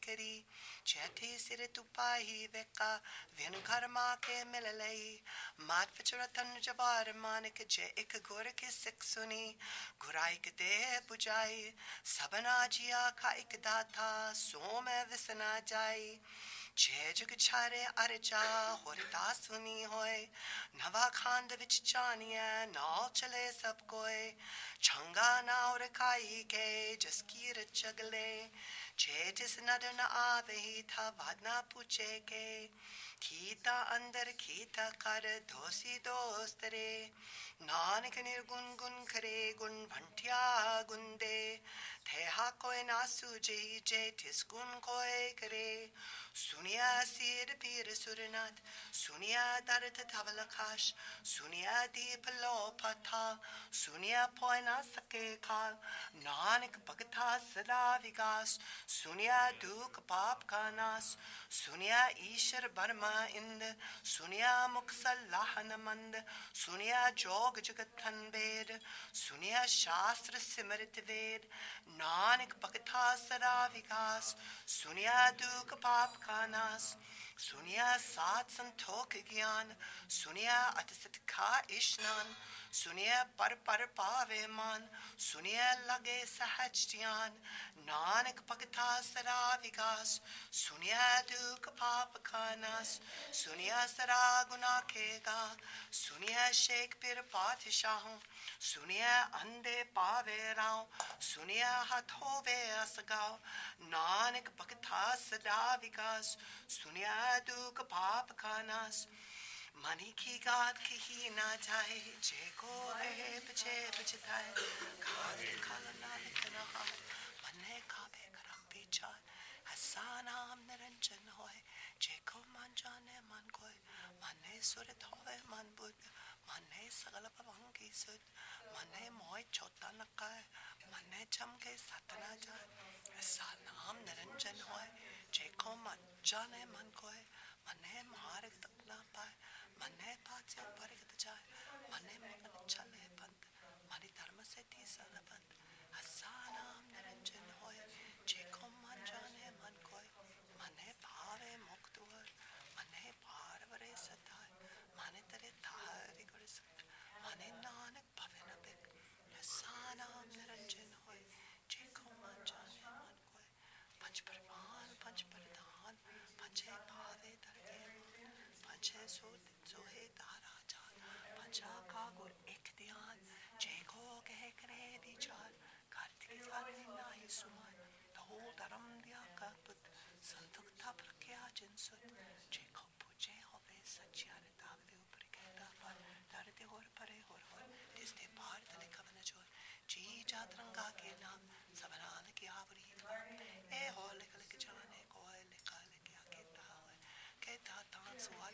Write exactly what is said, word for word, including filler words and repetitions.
kari cheti sire tupahi veka vin karma ke milalei mat fichuratan javar manik je ik gur ke siksuni gurai ke de bujai sabana jia ka ik data some visana jai जय जुग छारे अरजा होरदा सुनी होए नवा खांड विच जानिया नाल चले सब कोई छंगा नाव रखाई के जसकीर चगले जय जिस नद न आवे ही था वादना पूछे के खीता अंदर खीता कर दोसी दोस्त रे नानक निर्गुण गुण करे गुण भंटिया गुंदे थे हा कोई ना सूझे जय तिस गुण कोई करे सुनिया सिर पीर सुरनाथ सुनिया दर्द धवलकाश सुनिया दीप लो पथा सुनिया पोयना सके काल नानक भगता सदा विकास सुनिया दुख पाप का नाश सुनिया ईश्वर बर्मा इंद सुनिया मुख सलाहन मंद सुनिया जोग जगतन वेद सुनिया शास्त्र सिमरित वेद नानक भगता सदा विकास सुनिया दुख पाप का नाश सुनिया सात संतोख ज्ञान सुनिया अतिसत का इश्नान सुनिया पर पर पावे मान सुनिया लगे सहज ज्ञान नानक भगता सदा विकास सुनिया दुख पाप का नाश सुनिया सदा गुनाह केगा सुनिया शेख पीर पातशाहों सुनिया अंधे पावे राव सुनिया हाथों वे असगाओ नानक भगता सदा विकास सुनिया दुख पाप का नाश मनी की गात की ही ना जाए जे को है बचे बचताए खादे खालना इतना हार मने काबे करम बिचार हसानाम निरंजन होए जे को मन जाने मन कोई मने सुरत होए मन बुद्ध मने सगल पवंगी सुद मने मोय छोटा नकाए मने चमके सतना जाए हसानाम निरंजन होए जे को मन जाने मन कोई मने मार्ग तक ना पाए मने पाचे परिगत जाए मने मगन चले पंत मनी धर्म से तीसरा पंत हसानाम निरंजन होए जे को मन जाने मन कोई मने भावे मुक्त वर मने पार वरे सताए मने तेरे तारी गुर सत मने नानक भवे न बिक हसानाम निरंजन होए जे को मन जाने मन कोई पंच परमान पंच प्रधान पंचे भावे दरगे पंचे सोत सोहे तारा जान पंचा का गुर एक ध्यान जय को कह करे विचार कार्तिक सारे नाही सुमान तो धर्म दिया का पुत संतुकता प्रज्ञा जिनसुत जय को पूजे होवे सच्चार तावे ऊपर कहता पर डरते होर परे होर होर जिसते पार तले कवन जोर जी जातरंगा के नाम सबरान की आवरी ए हो लिख लिख जाने को लिखा लिख क्या कहता है कहता तान सुहा